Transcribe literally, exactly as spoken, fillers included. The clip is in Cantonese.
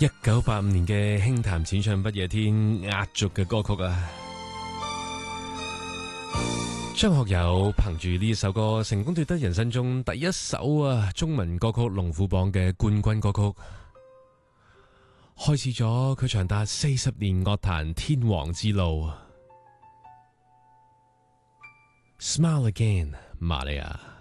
一九八五年嘅輕談淺唱不夜天壓軸嘅歌曲啊，張學友憑住呢首歌成功奪得人生中第一首啊中文歌曲龍虎榜嘅冠軍歌曲，開始咗佢長達四十年樂壇天王之路。Smile Again， 瑪利亞。